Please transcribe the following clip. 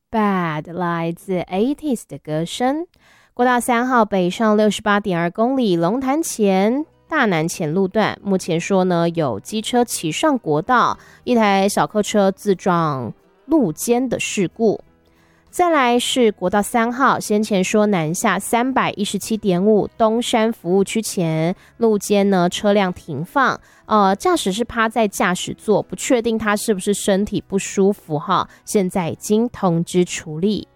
Bad 来自 80s 的歌声。国道3号北上68.2公里龙潭前大南前路段，目前说呢有机车骑上国道，一台小客车自撞路肩的事故。再来是国道3号，先前说南下317.5东山服务区前路肩呢车辆停放，驾驶是趴在驾驶座，不确定他是不是身体不舒服哈，现在已经通知处理。